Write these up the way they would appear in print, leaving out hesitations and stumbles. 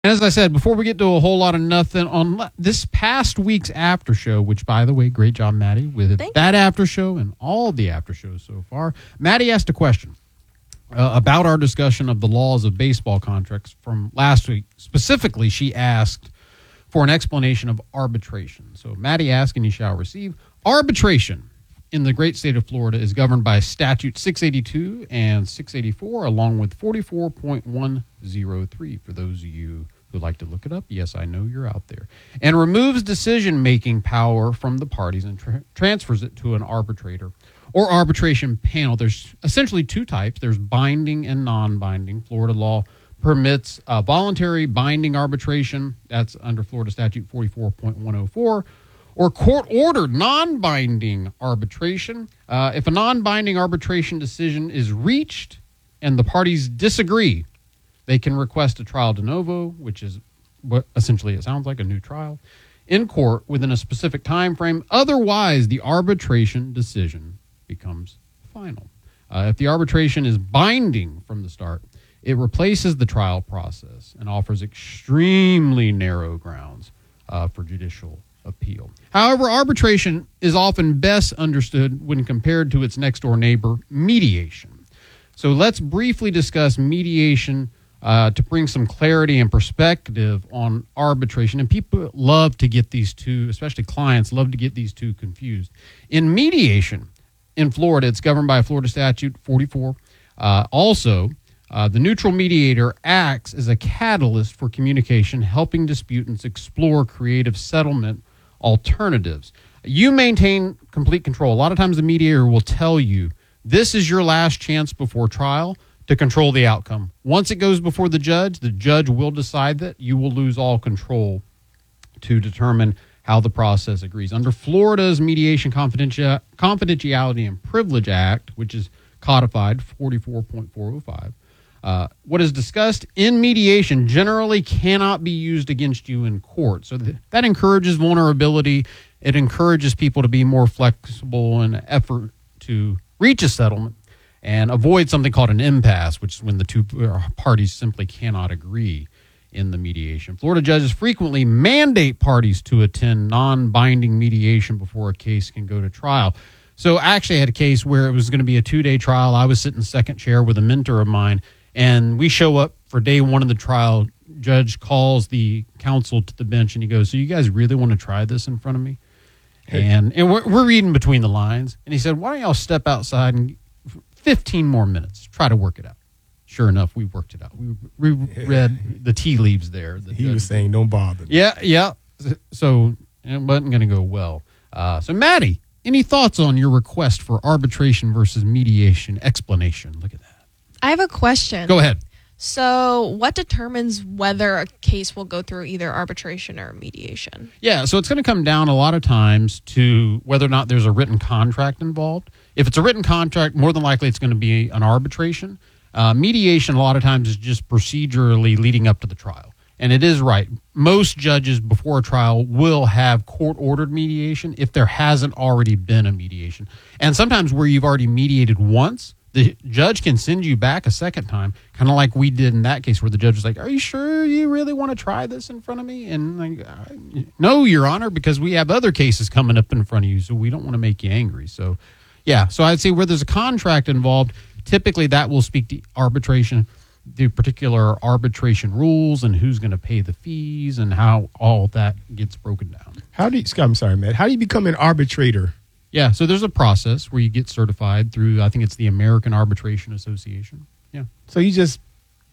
And as I said, before we get to a whole lot of nothing, on this past week's after show, which, by the way, great job, Maddie, with that after show and all the after shows so far. Maddie asked a question about our discussion of the laws of baseball contracts from last week. Specifically, she asked for an explanation of arbitration. So Maddie asked, and you shall receive. Arbitration in the great state of Florida is governed by Statute 682 and 684, along with 44.103, for those of you who like to look it up. Yes, I know you're out there. And removes decision-making power from the parties and transfers it to an arbitrator or arbitration panel. There's essentially two types. There's binding and non-binding. Florida law permits voluntary binding arbitration. That's under Florida Statute 44.104. Or court-ordered non-binding arbitration. If a non-binding arbitration decision is reached and the parties disagree, they can request a trial de novo, which is what essentially it sounds like, a new trial, in court within a specific time frame. Otherwise, the arbitration decision becomes final. If the arbitration is binding from the start, it replaces the trial process and offers extremely narrow grounds for judicial appeal. However, arbitration is often best understood when compared to its next-door neighbor, mediation. So let's briefly discuss mediation to bring some clarity and perspective on arbitration. And people love to get these two, especially clients, love to get these two confused. In mediation in Florida, it's governed by Florida Statute 44. The neutral mediator acts as a catalyst for communication, helping disputants explore creative settlement alternatives. You maintain complete control. A lot of times the mediator will tell you, this is your last chance before trial to control the outcome. Once it goes before the judge will decide that. You will lose all control to determine how the process agrees. Under Florida's Mediation Confidentiality and Privilege Act, which is codified 44.405, what is discussed in mediation generally cannot be used against you in court. So that encourages vulnerability. It encourages people to be more flexible in an effort to reach a settlement and avoid something called an impasse, which is when the two parties simply cannot agree in the mediation. Florida judges frequently mandate parties to attend non-binding mediation before a case can go to trial. So actually I had a case where it was going to be a 2-day trial. I was sitting second chair with a mentor of mine, and we show up for day one of the trial. Judge calls the counsel to the bench, and he goes, so you guys really want to try this in front of me? And we're reading between the lines. And he said, why don't y'all step outside and 15 more minutes, try to work it out. Sure enough, we worked it out. We read the tea leaves there. He was saying, don't bother. Yeah. So it wasn't going to go well. So Maddie, any thoughts on your request for arbitration versus mediation explanation? Look at that. I have a question. Go ahead. So what determines whether a case will go through either arbitration or mediation? Yeah, so it's going to come down a lot of times to whether or not there's a written contract involved. If it's a written contract, more than likely it's going to be an arbitration. Mediation a lot of times is just procedurally leading up to the trial. And it is right. Most judges before a trial will have court-ordered mediation if there hasn't already been a mediation. And sometimes where you've already mediated once, the judge can send you back a second time, kind of like we did in that case where the judge was like, are you sure you really want to try this in front of me? And like, no, Your Honor, because we have other cases coming up in front of you, so we don't want to make you angry. So, yeah, so I'd say where there's a contract involved, typically that will speak to arbitration, the particular arbitration rules and who's going to pay the fees and how all that gets broken down. I'm sorry, Matt. How do you become an arbitrator? Yeah, so there's a process where you get certified through, I think it's the American Arbitration Association. Yeah. So you just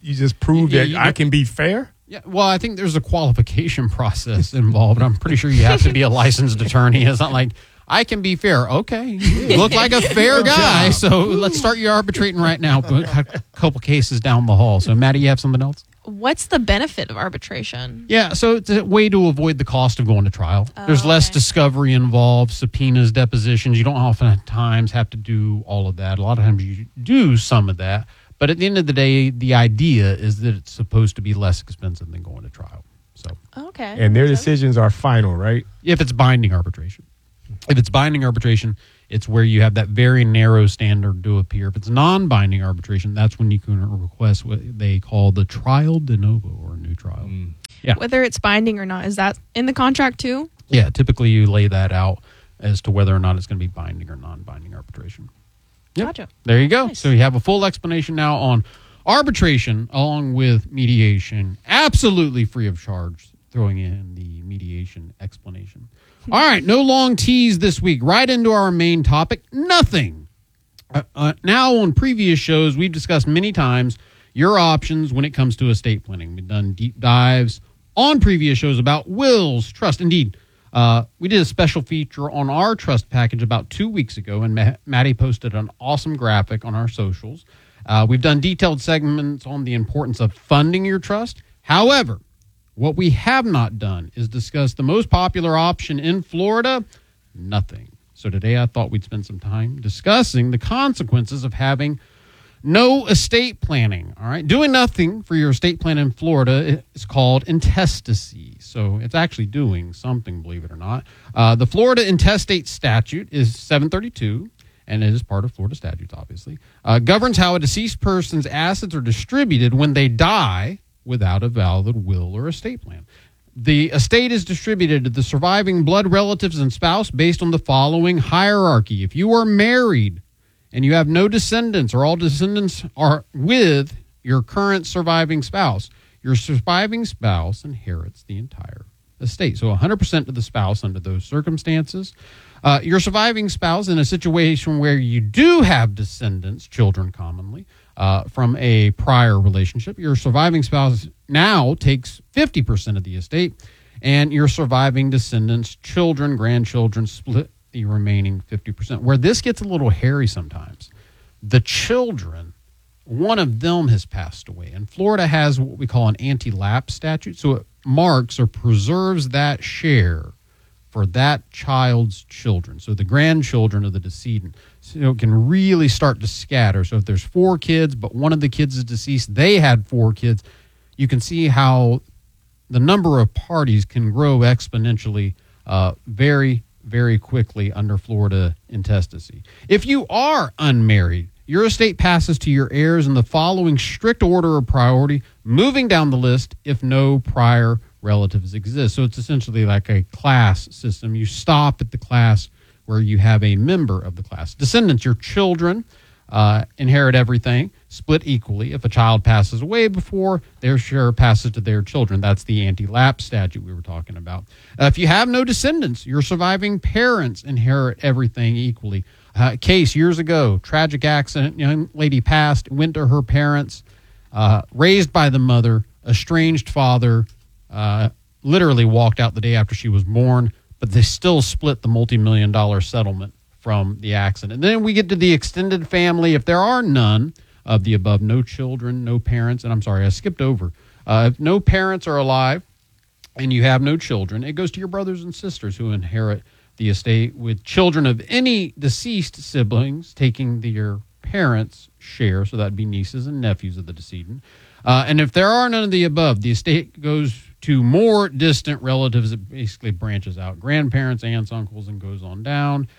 prove that I can be fair? Yeah, well, I think there's a qualification process involved. I'm pretty sure you have to be a licensed attorney. It's not like, I can be fair. Okay, you look like a fair guy, so let's start you arbitrating right now. A couple cases down the hall. So, Maddie, you have something else? What's the benefit of arbitration? Yeah, so it's a way to avoid the cost of going to trial. There's less discovery involved, subpoenas, depositions. You don't oftentimes have to do all of that. A lot of times you do some of that. But at the end of the day, the idea is that it's supposed to be less expensive than going to trial. So, okay. And their decisions are final, right? If it's binding arbitration. If it's binding arbitration, It's where you have that very narrow standard to appear. If it's non-binding arbitration, that's when you can request what they call the trial de novo, or a new trial. Yeah. Whether it's binding or not, is that in the contract too? Yeah, typically you lay that out as to whether or not it's going to be binding or non-binding arbitration. Yep. Gotcha. There you go. Nice. So you have a full explanation now on arbitration along with mediation, absolutely free of charge, throwing in the mediation explanation. All right, no long tease this week. Right into our main topic, nothing. Now, on previous shows, we've discussed many times your options when it comes to estate planning. We've done deep dives on previous shows about wills, trust. Indeed, we did a special feature on our trust package about 2 weeks ago, and Maddie posted an awesome graphic on our socials. We've done detailed segments on the importance of funding your trust. However, what we have not done is discuss the most popular option in Florida, nothing. So today I thought we'd spend some time discussing the consequences of having no estate planning. All right. Doing nothing for your estate plan in Florida is called intestacy. So it's actually doing something, believe it or not. The Florida intestate statute is 732, and it is part of Florida statutes, obviously. Governs how a deceased person's assets are distributed when they die without a valid will or estate plan. The estate is distributed to the surviving blood relatives and spouse based on the following hierarchy. If you are married and you have no descendants, or all descendants are with your current surviving spouse, your surviving spouse inherits the entire estate. So 100% to the spouse under those circumstances. Your surviving spouse, in a situation where you do have descendants, children commonly, from a prior relationship, your surviving spouse now takes 50% of the estate, and your surviving descendants, children, grandchildren, split the remaining 50%. Where this gets a little hairy sometimes, the children, one of them has passed away, and Florida has what we call an anti-lapse statute, so it marks or preserves that share for that child's children, so the grandchildren of the decedent. So it can really start to scatter. So if there's 4 kids, but one of the kids is deceased, they had 4 kids, you can see how the number of parties can grow exponentially very, very quickly under Florida intestacy. If you are unmarried, your estate passes to your heirs in the following strict order of priority, moving down the list if no prior relatives exist. So it's essentially like a class system. You stop at the class where you have a member of the class. Descendants, your children, inherit everything, split equally. If a child passes away before, their share passes to their children. That's the anti-lapse statute we were talking about. If you have no descendants, your surviving parents inherit everything equally. Case years ago, tragic accident, young lady passed, went to her parents, raised by the mother, estranged father, literally walked out the day after she was born, but they still split the multi-million-dollar settlement from the accident. And then we get to the extended family. If there are none of the above, no children, no parents, and I'm sorry, I skipped over. If no parents are alive and you have no children, it goes to your brothers and sisters who inherit the estate, with children of any deceased siblings taking their parents' share, so that'd be nieces and nephews of the decedent. And if there are none of the above, the estate goes to more distant relatives. It basically branches out. Grandparents, aunts, uncles, and goes on down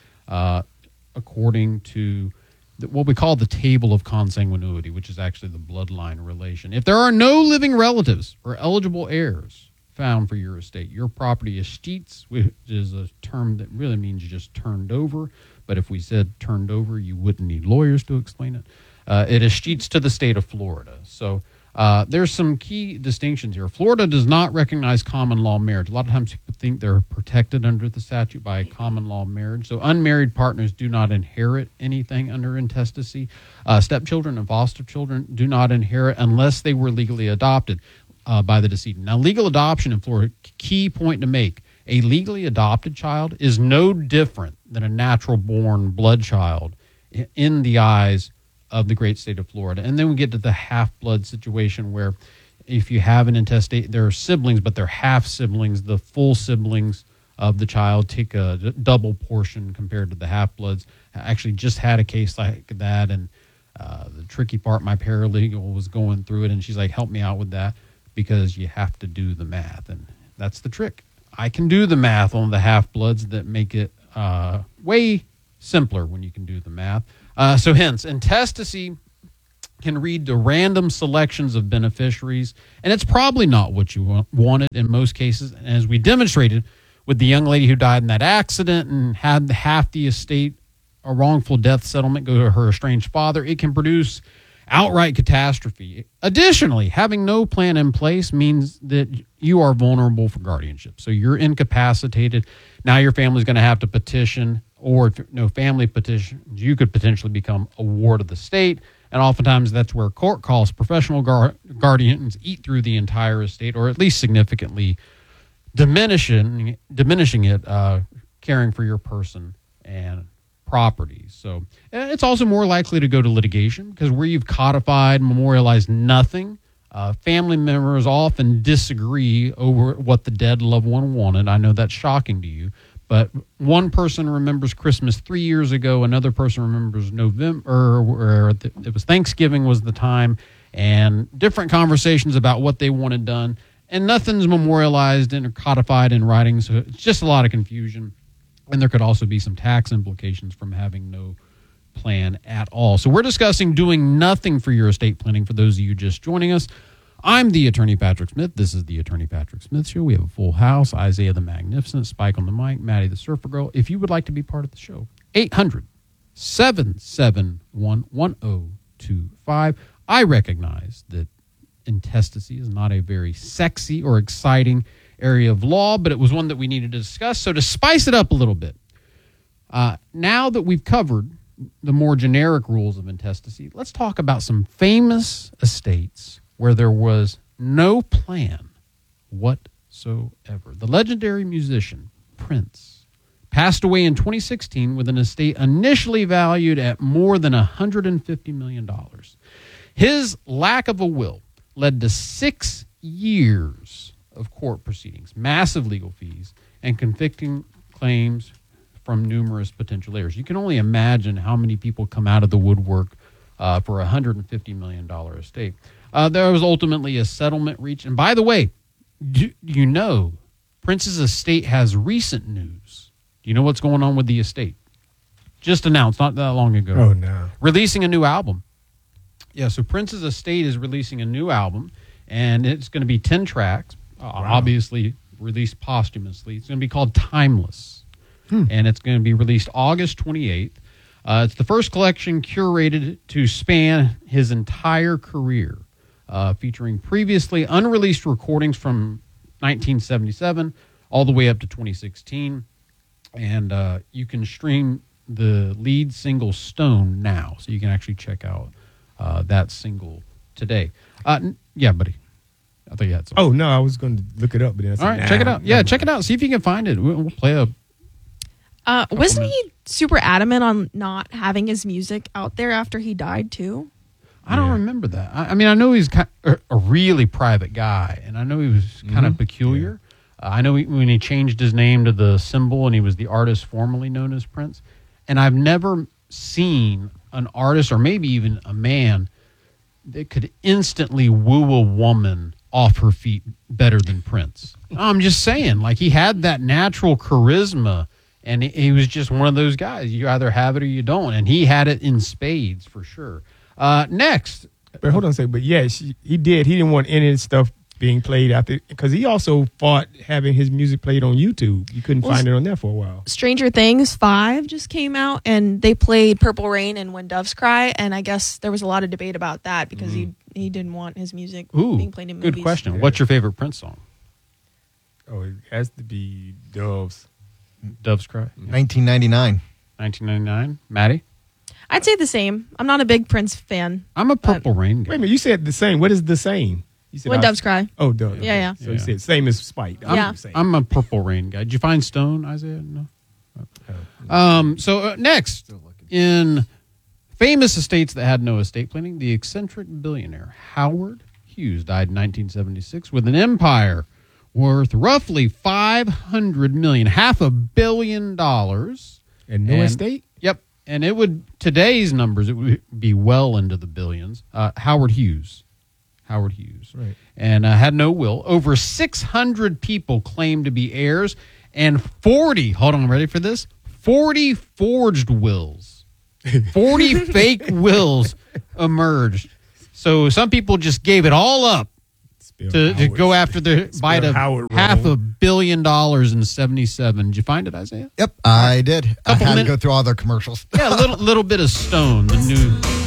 according to what we call the table of consanguinity, which is actually the bloodline relation. If there are no living relatives or eligible heirs found for your estate, your property escheats, which is a term that really means you just turned over. But if we said turned over, you wouldn't need lawyers to explain it. It escheats to the state of Florida. So there's some key distinctions here. Florida does not recognize common law marriage. A lot of times people think they're protected under the statute by common law marriage. So unmarried partners do not inherit anything under intestacy. Stepchildren and foster children do not inherit unless they were legally adopted by the decedent. Now, legal adoption in Florida, key point to make, a legally adopted child is no different than a natural-born blood child in the eyes of the great state of Florida. And then we get to the half-blood situation where if you have an intestate, there are siblings, but they're half-siblings. The full siblings of the child take a double portion compared to the half-bloods. I actually just had a case like that, and the tricky part, my paralegal was going through it, and she's like, help me out with that, because you have to do the math. And that's the trick. I can do the math on the half-bloods that make it way simpler when you can do the math. So hence, intestacy can read to random selections of beneficiaries, and it's probably not what you wanted in most cases. And as we demonstrated with the young lady who died in that accident and had half the estate, a wrongful death settlement, go to her estranged father, it can produce outright catastrophe. Additionally, having no plan in place means that you are vulnerable for guardianship. So you're incapacitated. Now your family's going to have to petition, or if no family petitions, you could potentially become a ward of the state. And oftentimes that's where court calls professional guardians eat through the entire estate, or at least significantly diminishing it, caring for your person and property. So it's also more likely to go to litigation, because where you've codified, memorialized nothing, family members often disagree over what the dead loved one wanted. I know that's shocking to you, but one person remembers Christmas 3 years ago, another person remembers November, where it was Thanksgiving was the time, and different conversations about what they wanted done, and nothing's memorialized and codified in writing, so it's just a lot of confusion. And there could also be some tax implications from having no plan at all. So we're discussing doing nothing for your estate planning for those of you just joining us. I'm the Attorney Patrick Smith. This is the Attorney Patrick Smith Show. We have a full house. Isaiah the Magnificent, Spike on the mic, Maddie the Surfer Girl. If you would like to be part of the show, 800-771-1025. I recognize that intestacy is not a very sexy or exciting area of law, but it was one that we needed to discuss. So to spice it up a little bit, now that we've covered the more generic rules of intestacy, let's talk about some famous estates where there was no plan whatsoever. The legendary musician Prince passed away in 2016 with an estate initially valued at more than $150 million. His lack of a will led to 6 years of court proceedings, massive legal fees, and conflicting claims from numerous potential heirs. You can only imagine how many people come out of the woodwork for a $150 million estate. There was ultimately a settlement reached. And by the way, do you know Prince's estate has recent news? Do you know what's going on with the estate? Just announced not that long ago. Oh, no. Releasing a new album. Yeah, so Prince's estate is releasing a new album, and it's going to be 10 tracks. Obviously released posthumously. It's going to be called Timeless, and it's going to be released August 28th. It's the first collection curated to span his entire career, featuring previously unreleased recordings from 1977 all the way up to 2016. And you can stream the lead single Stone now, so you can actually check out that single today. Yeah, buddy. I thought you had something. Oh, no, I was going to look it up. But then I said, all right, check it out. Yeah, check it out. See if you can find it. We'll play a... wasn't he super adamant on not having his music out there after he died, too? I don't remember that. I mean, I know he's a really private guy, and I know he was kind of peculiar. Yeah. I know when he changed his name to the Symbol, and he was the artist formerly known as Prince, and I've never seen an artist, or maybe even a man, that could instantly woo a woman off her feet better than Prince. I'm just saying, like, he had that natural charisma, and he was just one of those guys. You either have it or you don't, and he had it in spades for sure. Next. But hold on a second. But yes, he did. He didn't want any of this stuff being played out there, because he also fought having his music played on YouTube. You couldn't find it on there for a while. Stranger Things 5 just came out, and they played Purple Rain and When Doves Cry, and I guess there was a lot of debate about that because he didn't want his music being played in movies. Good question. Yeah. What's your favorite Prince song? Oh, it has to be Doves. Doves Cry? 1999. 1999. Maddie? I'd say the same. I'm not a big Prince fan. I'm a Purple Rain guy. Wait a minute, you said the same. What is the same? You said When Doves Cry. Oh, Doves. Yeah. So you said same as Spite. Yeah. I'm a Purple Rain guy. Did you find Stone, Isaiah? No. So next, in famous estates that had no estate planning, the eccentric billionaire Howard Hughes died in 1976 with an empire worth roughly $500 million, $500 million. And no estate? Yep. And it would, today's numbers, it would be well into the billions. Howard Hughes. Right. And had no will. Over 600 people claimed to be heirs, and 40, hold on, ready for this? 40 forged wills, 40 fake wills emerged. So some people just gave it all up to go after the bite of $500 million in 1977. Did you find it, Isaiah? Yep, I did. I had to go through all their commercials. Yeah, a little bit of Stone, the new